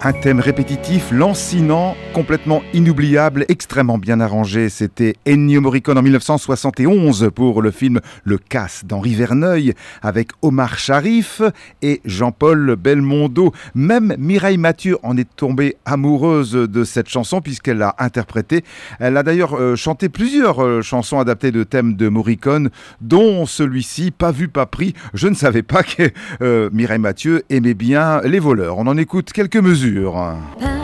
Un thème répétitif, lancinant, complètement inoubliable, extrêmement bien arrangé. C'était Ennio Morricone en 1971 pour le film Le Casse d'Henri Verneuil avec Omar Sharif et Jean-Paul Belmondo. Même Mireille Mathieu en est tombée amoureuse de cette chanson puisqu'elle l'a interprétée. Elle a d'ailleurs chanté plusieurs chansons adaptées de thèmes de Morricone, dont celui-ci, Pas vu, pas pris. Je ne savais pas que Mireille Mathieu aimait bien les voleurs. On en écoute quelques mesures.